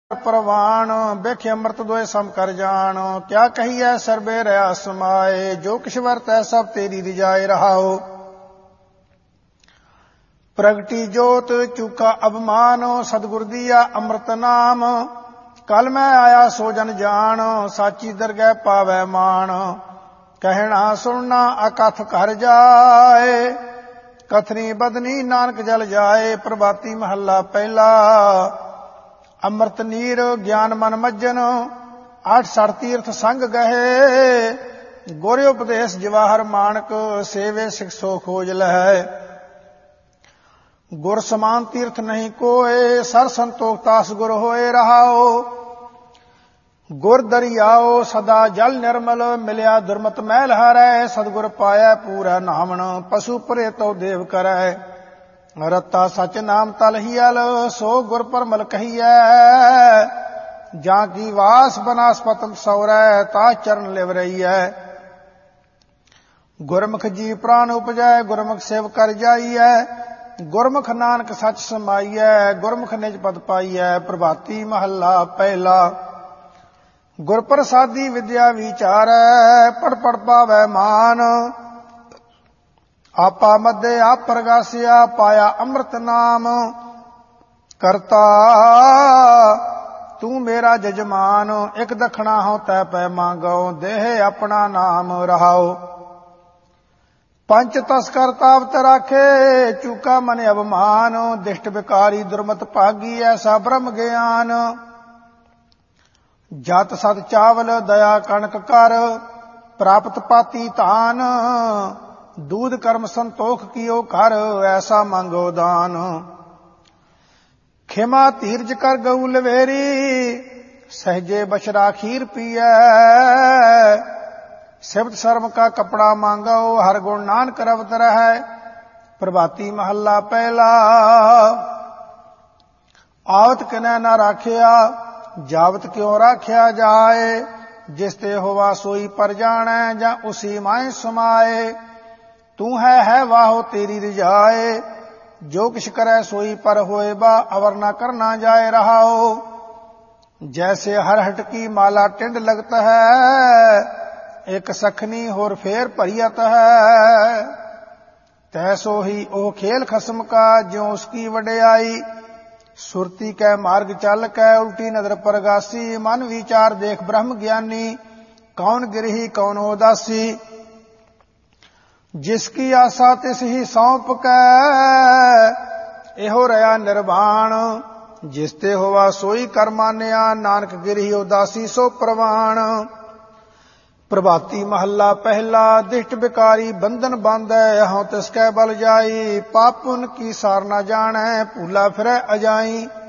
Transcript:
परवान बिख अमृत दोए सम कर जान। क्या कहिए सर्बे रहा समाए, जो किछ वरतै सब तेरी रिजाए रहाओ। प्रगटी जोत चूका अभिमान, सतगुर दिया अमृत नाम। कल मैं आया सो जन जान, साची दरगह पावै मान। कहना सुनना अकथ कर जाए, कथनी बदनी नानक जल जाए। प्रभाती महला पहला। अमृत नीर ज्ञान मन मज्जन, 8 तीर्थ संग गहे। गोरे उपदेश जवाहर मानक, सेवे सिख सो खोज लहै। गुर समान तीर्थ नहीं कोय, सर संतोख तास गुर होए रहाओ। गुर दरियाओ सदा जल निर्मल, मिलिया दुर्मत मैल हरै। सतगुर पाया पूरा नामन, पशु परे तो देव करै। रत्ता सच नाम तलहियल, सो गुर परमल कहियै। जाकी वास बनास्पतम सौरै, ता चरण लिव रहीयै। गुरमुख जी प्राण उपजै, गुरमुख सेव कर जाइयै। गुरमुख नानक सच समाइयै, गुरमुख निज पद पाइयै। प्रभाती महला पहला। गुर प्रसादी विद्या विचारै, पढ़ पढ़ पावै मान। आपा मध्य आप प्रगासिया, पाया अमृत नाम। करता तू मेरा जजमान, एक दखना हो तै पै मांगो। देह अपना नाम रहाओ। पंच तस्कर तावत राखे, चूका मन अभिमान। दिष्ट विकारी दुर्मत भागी, ऐसा ब्रह्म ज्ञान। जत सत चावल दया कणक कर, प्राप्त पाती तान। दूध कर्म संतोख कियो कर, ऐसा मांगो दान। खिमा धीरज कर गऊ लवेरी, सहजे बशरा खीर पियै। सिबत शर्म का कपड़ा मांगो, हर गुण नानक रवत रहै। प्रभाती महला पहला। आवत किनै ना राखिया, जावत क्यों राख्या जाए। जिसते होवा सोई पर जानै, जा उसी माए समाए। तू है वाहो तेरी रिजाए, जो किछ करे सोई पर होए बा। अवर ना करना जाए रहाओ। जैसे हरहट की माला टिंड लगत है, एक सखनी होर फेर भरियत है। तैसो ही ओ खेल खसम का, ज्यों उसकी वड्याई। सुरती कै मार्ग चल कै, उल्टी नदर परगासी। मन विचार देख ब्रह्म ज्ञानी, कौन गिरही कौन उदासी। जिसकी आशा तिस ही सौंप कै, एहो रहा निर्वाण। जिसते होवा सोई कर मान्या, नानक गिरही उदासी सो प्रवाण। प्रभाती महला पहला। दिष्ट विकारी बंधन बांधै, हਉ तिसकै बल जाई। पाप पुन की सार न जानै, भूला फिरै अजाई।